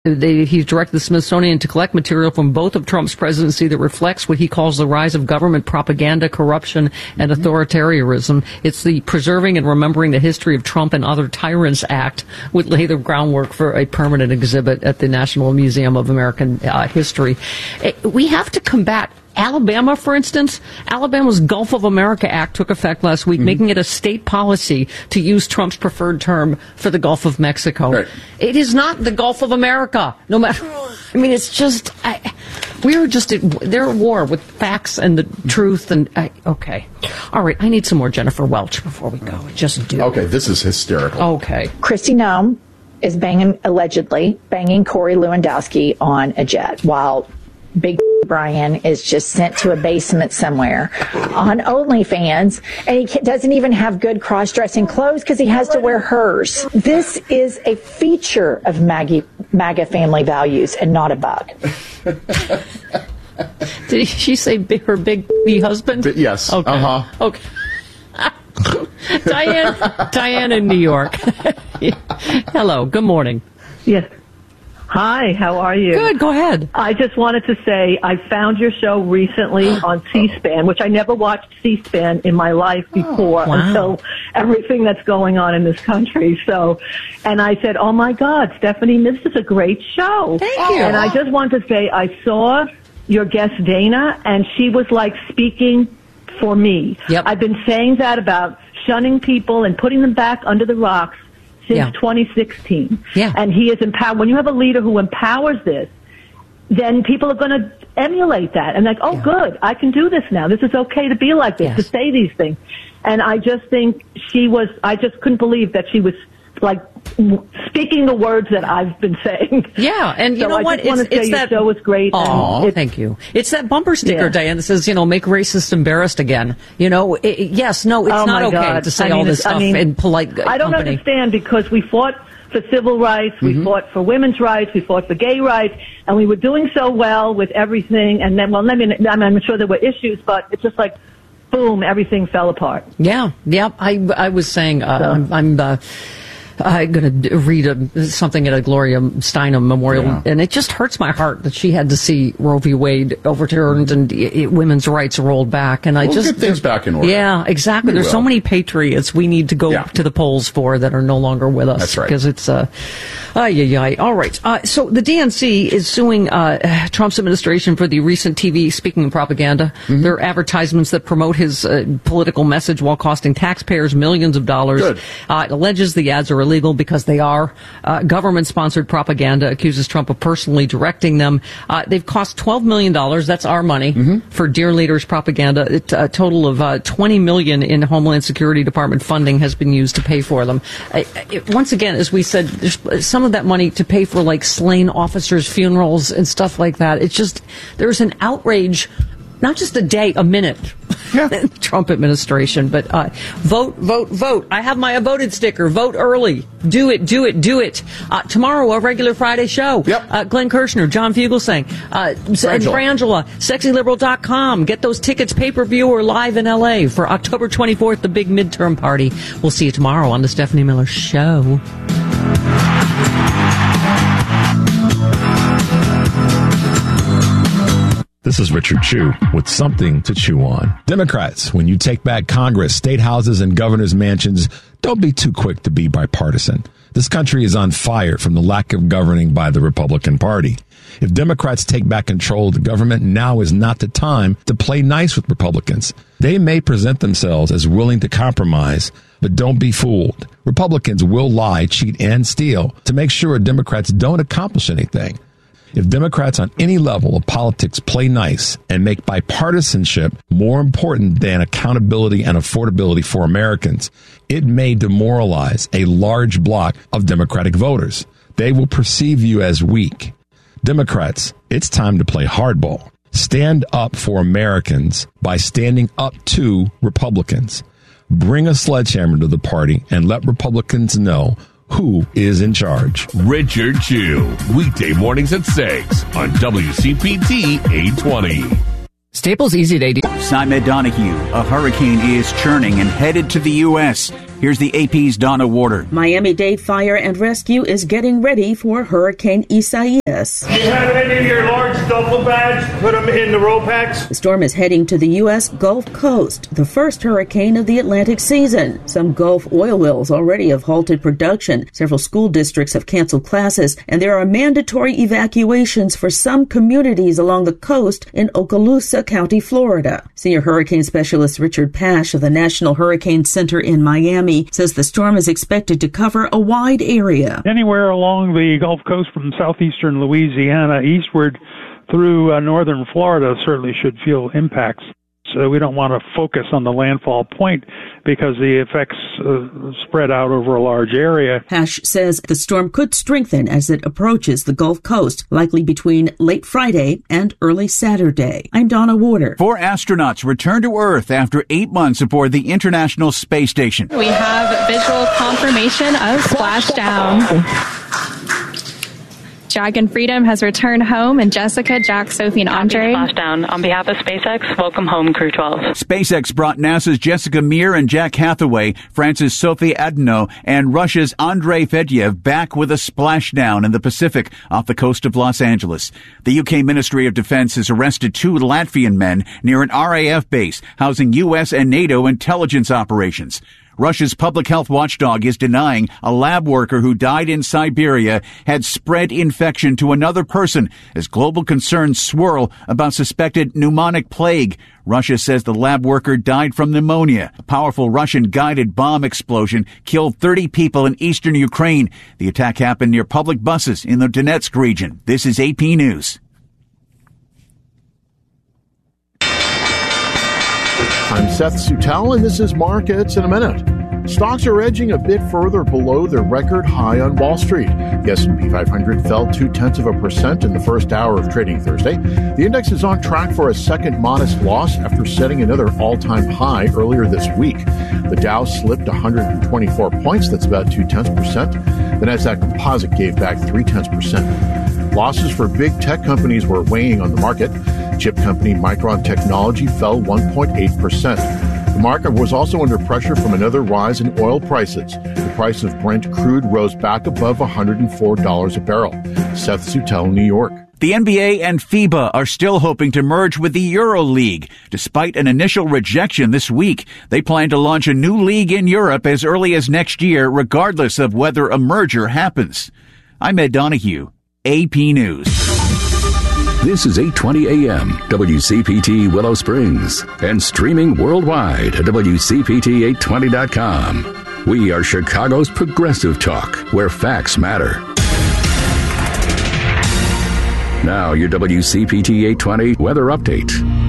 He's directed the Smithsonian to collect material from both of Trump's presidency that reflects what he calls the rise of government propaganda, corruption, and authoritarianism. It's the Preserving and Remembering the History of Trump and Other Tyrants Act would lay the groundwork for a permanent exhibit at the National Museum of American History. We have to combat Alabama, for instance. Alabama's Gulf of America Act took effect last week, making it a state policy to use Trump's preferred term for the Gulf of Mexico. Right. It is not the Gulf of America, no matter. I mean, it's just they're at war with facts and the truth. And okay, all right. I need some more Jennifer Welch before we go. Just do. Okay, this is hysterical. Okay, Kristi Noem is allegedly banging Corey Lewandowski on a jet while Big Brian is just sent to a basement somewhere on OnlyFans, and he doesn't even have good cross-dressing clothes because he has to wear hers. This is a feature of MAGA family values and not a bug. Did she say her big husband? Yes. Okay. Okay. Diane in New York. Hello. Good morning. Yes. Hi, how are you? Good, go ahead. I just wanted to say I found your show recently on C-SPAN, which I never watched C-SPAN in my life before until everything that's going on in this country. And I said, oh my God, Stephanie, this is a great show. Thank you. And I just wanted to say I saw your guest Dana, and she was like speaking for me. Yep. I've been saying that about shunning people and putting them back under the rocks since 2016. Yeah. And he is empowered. When you have a leader who empowers this, then people are going to emulate that. And good, I can do this now. This is okay to be like this, to say these things. And I just think I just couldn't believe that she was like speaking the words that I've been saying. Yeah, and you know what? It's that show was great. Oh, thank you. It's that bumper sticker, Diane, that says, make racist embarrassed again. It's not okay to say all this stuff in polite I don't company. understand, because we fought for civil rights, we fought for women's rights, we fought for gay rights, and we were doing so well with everything. And then, I'm sure there were issues, but it's just like, boom, everything fell apart. Yeah. I was saying, I'm going to read something at a Gloria Steinem memorial, and it just hurts my heart that she had to see Roe v. Wade overturned and women's rights rolled back. And we'll get things back in order. Yeah, exactly. There's so many patriots we need to go to the polls for that are no longer with us. That's right. Because it's all right. So the DNC is suing Trump's administration for the recent TV speaking of propaganda. There are advertisements that promote his political message while costing taxpayers millions of dollars. Good. It alleges the ads are illegal because they are government-sponsored propaganda, accuses Trump of personally directing them. They've cost $12 million, that's our money, for Dear Leaders propaganda. A total of $20 million in Homeland Security Department funding has been used to pay for them. Once again, as we said, there's some of that money to pay for like slain officers' funerals and stuff like that. It's just, there's an outrage, not just a day, a minute. Trump administration, but vote. I have my voted sticker. Vote early. Do it. Tomorrow, a regular Friday show. Yep. Glenn Kirshner, John Fugelsang, and Frangela, sexyliberal.com. Get those tickets pay-per-view or live in L.A. for October 24th, the big midterm party. We'll see you tomorrow on the Stephanie Miller Show. This is Richard Chew with something to chew on. Democrats, when you take back Congress, state houses, and governors' mansions, don't be too quick to be bipartisan. This country is on fire from the lack of governing by the Republican Party. If Democrats take back control of the government, now is not the time to play nice with Republicans. They may present themselves as willing to compromise, but don't be fooled. Republicans will lie, cheat, and steal to make sure Democrats don't accomplish anything. If Democrats on any level of politics play nice and make bipartisanship more important than accountability and affordability for Americans, it may demoralize a large block of Democratic voters. They will perceive you as weak. Democrats, it's time to play hardball. Stand up for Americans by standing up to Republicans. Bring a sledgehammer to the party and let Republicans know who is in charge. Richard Chew, weekday mornings at 6 on WCPT 820. Staples Easy Day. Simon Donahue, a hurricane is churning and headed to the U.S. Here's the AP's Donna Warder. Miami-Dade Fire and Rescue is getting ready for Hurricane Isaias. Do you have any of your large duffel bags? Put them in the roll packs. The storm is heading to the U.S. Gulf Coast, the first hurricane of the Atlantic season. Some Gulf oil wells already have halted production. Several school districts have canceled classes, and there are mandatory evacuations for some communities along the coast in Okaloosa County, Florida. Senior hurricane specialist Richard Pash of the National Hurricane Center in Miami says the storm is expected to cover a wide area. Anywhere along the Gulf Coast from southeastern Louisiana eastward through northern Florida certainly should feel impacts. So we don't want to focus on the landfall point because the effects spread out over a large area. Pash says the storm could strengthen as it approaches the Gulf Coast, likely between late Friday and early Saturday. I'm Donna Warder. 4 astronauts return to Earth after 8 months aboard the International Space Station. We have visual confirmation of splashdown. Dragon Freedom has returned home, and Jessica, Jack, Sophie, and Andre. Splashdown. On behalf of SpaceX, welcome home, Crew 12. SpaceX brought NASA's Jessica Meir and Jack Hathaway, France's Sophie Adno, and Russia's Andrei Fedyev back with a splashdown in the Pacific off the coast of Los Angeles. The UK Ministry of Defense has arrested 2 Latvian men near an RAF base housing US and NATO intelligence operations. Russia's public health watchdog is denying a lab worker who died in Siberia had spread infection to another person as global concerns swirl about suspected pneumonic plague. Russia says the lab worker died from pneumonia. A powerful Russian-guided bomb explosion killed 30 people in eastern Ukraine. The attack happened near public buses in the Donetsk region. This is AP News. I'm Seth Sutell, and this is Markets in a Minute. Stocks are edging a bit further below their record high on Wall Street. The S&P 500 fell 0.2% in the first hour of trading Thursday. The index is on track for a second modest loss after setting another all-time high earlier this week. The Dow slipped 124 points, that's about 0.2%. The Nasdaq Composite gave back 0.3%. Losses for big tech companies were weighing on the market. Chip company Micron Technology fell 1.8%. The market was also under pressure from another rise in oil prices. The price of Brent crude rose back above $104 a barrel. Seth Sutell, New York. The NBA and FIBA are still hoping to merge with the EuroLeague. Despite an initial rejection this week, they plan to launch a new league in Europe as early as next year, regardless of whether a merger happens. I'm Ed Donahue, AP News. This is 820 AM, WCPT Willow Springs, and streaming worldwide at WCPT820.com. We are Chicago's progressive talk, where facts matter. Now, your WCPT 820 weather update.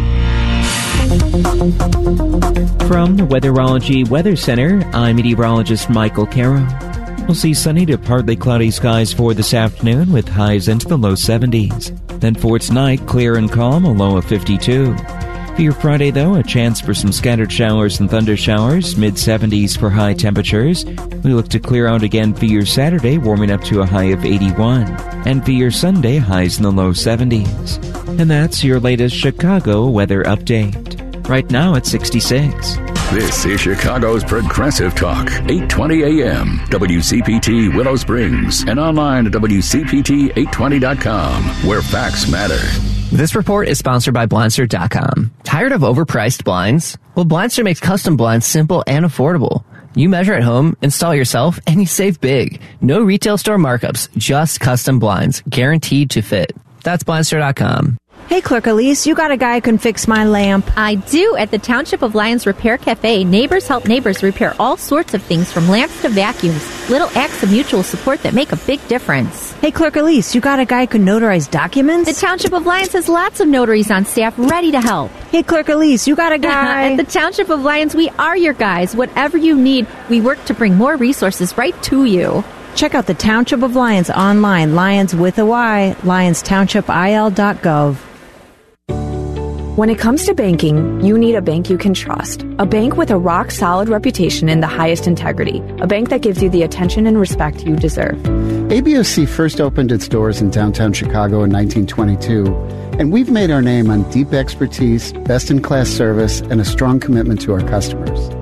From the Weatherology Weather Center, I'm meteorologist Michael Caro. We'll see sunny to partly cloudy skies for this afternoon with highs into the low 70s. Then for tonight, clear and calm, a low of 52. For your Friday, though, a chance for some scattered showers and thunder showers, mid-70s for high temperatures. We look to clear out again for your Saturday, warming up to a high of 81. And for your Sunday, highs in the low 70s. And that's your latest Chicago weather update. Right now it's 66. This is Chicago's Progressive Talk, 820 AM, WCPT Willow Springs, and online at WCPT820.com, where facts matter. This report is sponsored by Blindster.com. Tired of overpriced blinds? Well, Blindster makes custom blinds simple and affordable. You measure at home, install yourself, and you save big. No retail store markups, just custom blinds, guaranteed to fit. That's Blindster.com. Hey, Clerk Elise, you got a guy who can fix my lamp. I do. At the Township of Lyons Repair Cafe, neighbors help neighbors repair all sorts of things from lamps to vacuums. Little acts of mutual support that make a big difference. Hey, Clerk Elise, you got a guy who can notarize documents? The Township of Lyons has lots of notaries on staff ready to help. Hey, Clerk Elise, you got a guy... At the Township of Lyons, we are your guys. Whatever you need, we work to bring more resources right to you. Check out the Township of Lyons online, Lyons with a Y, LyonsTownshipIL.gov. When it comes to banking, you need a bank you can trust. A bank with a rock-solid reputation and the highest integrity. A bank that gives you the attention and respect you deserve. ABOC first opened its doors in downtown Chicago in 1922, and we've made our name on deep expertise, best-in-class service, and a strong commitment to our customers.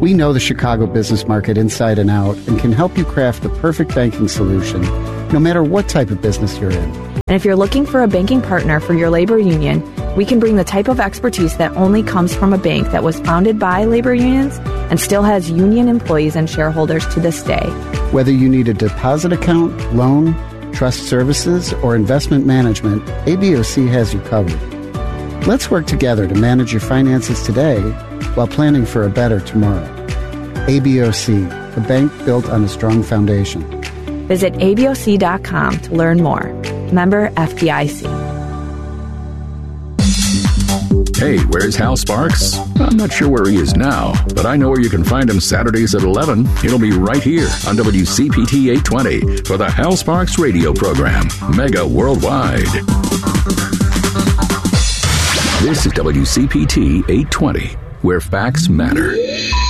We know the Chicago business market inside and out and can help you craft the perfect banking solution, no matter what type of business you're in. And if you're looking for a banking partner for your labor union, we can bring the type of expertise that only comes from a bank that was founded by labor unions and still has union employees and shareholders to this day. Whether you need a deposit account, loan, trust services, or investment management, ABOC has you covered. Let's work together to manage your finances today while planning for a better tomorrow. ABOC, a bank built on a strong foundation. Visit ABOC.com to learn more. Member FDIC. Hey, where's Hal Sparks? I'm not sure where he is now, but I know where you can find him Saturdays at 11. He'll be right here on WCPT 820 for the Hal Sparks radio program, Mega Worldwide. This is WCPT 820, where facts matter.